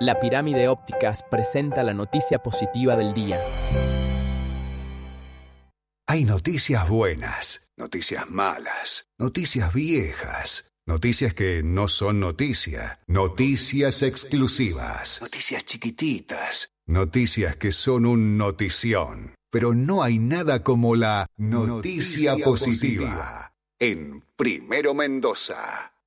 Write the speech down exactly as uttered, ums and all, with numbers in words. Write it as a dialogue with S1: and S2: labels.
S1: La Pirámide Ópticas presenta la noticia positiva del día.
S2: Hay noticias buenas, noticias malas, noticias viejas, noticias que no son noticia, noticias exclusivas, noticias chiquititas, noticias que son un notición. Pero no hay nada como la noticia, noticia positiva. positiva en Primero Mendoza.